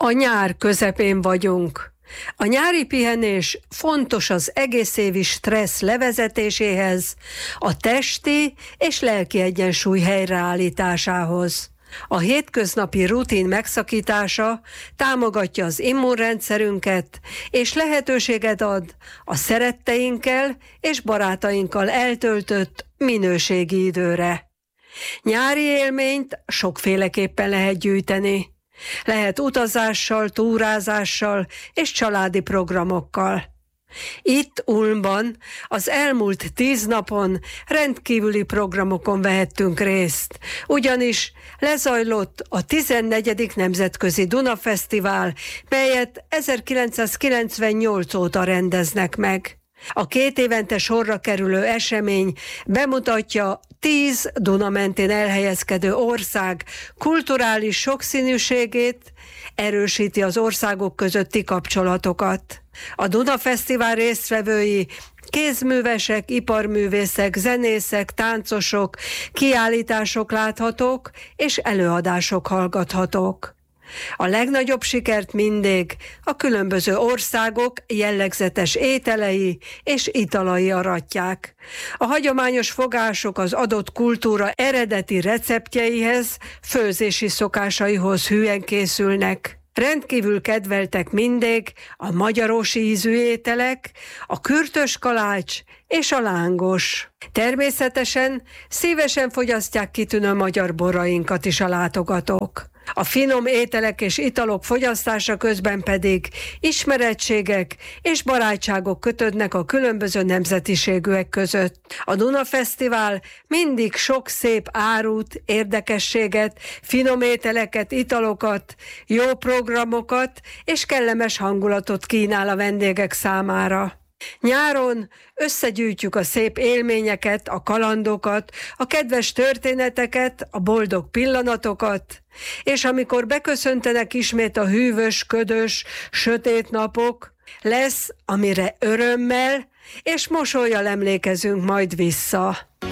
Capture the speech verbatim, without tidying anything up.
A nyár közepén vagyunk. A nyári pihenés fontos az egészévi stressz levezetéséhez, a testi és lelki egyensúly helyreállításához. A hétköznapi rutin megszakítása támogatja az immunrendszerünket, és lehetőséget ad a szeretteinkkel és barátainkkal eltöltött minőségi időre. Nyári élményt sokféleképpen lehet gyűjteni. Lehet utazással, túrázással és családi programokkal. Itt Ulmban az elmúlt tíz napon rendkívüli programokon vehettünk részt, ugyanis lezajlott a tizennegyedik Nemzetközi Duna Fesztivál, melyet ezerkilencszázkilencvennyolc óta rendeznek meg. A két évente sorra kerülő esemény bemutatja tíz Duna mentén elhelyezkedő ország kulturális sokszínűségét, erősíti az országok közötti kapcsolatokat. A Duna Fesztivál résztvevői kézművesek, iparművészek, zenészek, táncosok, kiállítások láthatók és előadások hallgathatók. A legnagyobb sikert mindig a különböző országok jellegzetes ételei és italai aratják. A hagyományos fogások az adott kultúra eredeti receptjeihez, főzési szokásaihoz hűen készülnek. Rendkívül kedveltek mindig a magyarosi ízű ételek, a kürtös kalács és a lángos. Természetesen szívesen fogyasztják kitűnő magyar borainkat is a látogatók. A finom ételek és italok fogyasztása közben pedig ismerettségek és barátságok kötődnek a különböző nemzetiségűek között. A Duna Fesztivál mindig sok szép árut, érdekességet, finom ételeket, italokat, jó programokat és kellemes hangulatot kínál a vendégek számára. Nyáron összegyűjtjük a szép élményeket, a kalandokat, a kedves történeteket, a boldog pillanatokat, és amikor beköszöntenek ismét a hűvös, ködös, sötét napok, lesz, amire örömmel és mosollyal emlékezünk majd vissza.